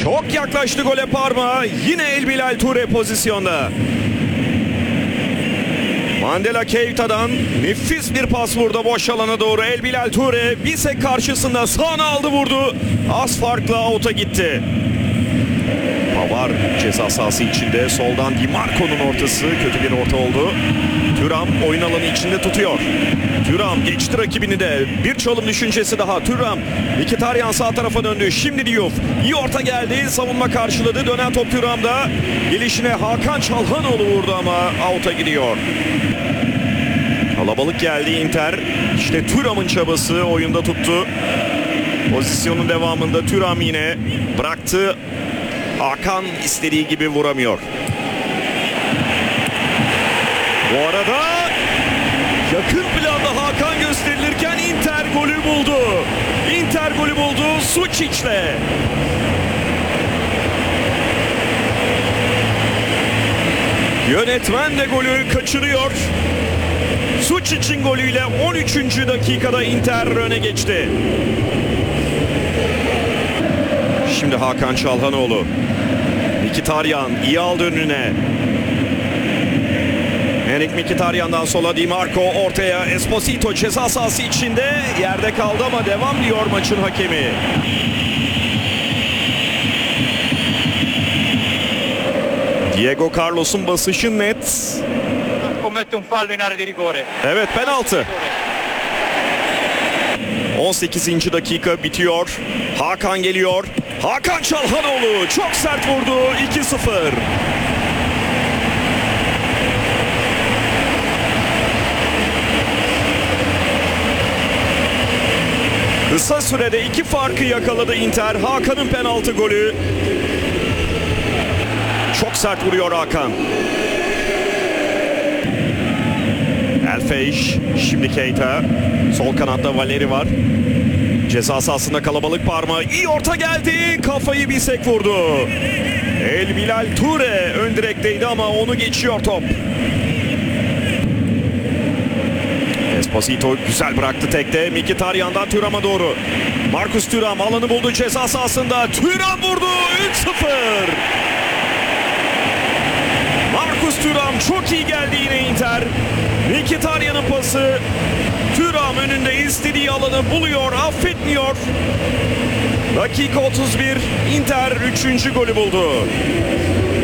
Çok yaklaştı gole Parma. Yine El Bilal Toure pozisyonda. Mandela Keita'dan nefis bir pas vurdu boş alana doğru. El Bilal Toure Bisek karşısında sağına aldı vurdu. Az farkla out'a gitti. Pavard ceza sahası içinde. Soldan Di Marco'nun ortası. Kötü bir orta oldu. Thuram oyun alanı içinde tutuyor. Thuram geçti rakibini de. Bir çalım düşüncesi daha. Thuram. Mkhitaryan sağ tarafa döndü. Şimdi Diouf. İyi orta geldi. Savunma karşıladı. Dönen top Thuram'da. Gelişine Hakan Çalhanoğlu vurdu ama out'a gidiyor. Kalabalık geldi Inter. İşte Thuram'ın çabası oyunda tuttu. Pozisyonun devamında Thuram yine bıraktı. Hakan istediği gibi vuramıyor. Bu arada yakın planda Hakan gösterilirken Inter golü buldu. Inter golü buldu Suçic'le. Yönetmen de golü kaçırıyor. Suçic'in golüyle 13. dakikada Inter öne geçti. Şimdi Hakan Çalhanoğlu. Mkhitaryan iyi aldı önüne. Henrik Mkhitaryan'dan sola Di Marco ortaya. Esposito ceza sahası içinde yerde kaldı ama devam diyor maçın hakemi. Diego Carlos'un başı net. Evet, penaltı. 18. dakika bitiyor. Hakan geliyor. Hakan Çalhanoğlu çok sert vurdu. 2-0. Kısa sürede 2 farkı yakaladı Inter. Hakan'ın penaltı golü. Çok sert vuruyor Hakan. Elfeiş, şimdi Keita. Sol kanatta Valeri var. Ceza sahasında kalabalık Parma. İyi orta geldi. Kafayı Bisek vurdu. El Bilal Toure ön direkteydi ama onu geçiyor top. Esposito güzel bıraktı tekte. Mkhitaryan'dan Thuram'a doğru. Marcus Thuram alanı buldu ceza sahasında. Thuram vurdu. 3-0. Marcus Thuram çok iyi geldi yine Inter. Mkhitaryan'ın pası. Thuram önünde istediği alanı buluyor, affetmiyor. Dakika 31, Inter 3. golü buldu.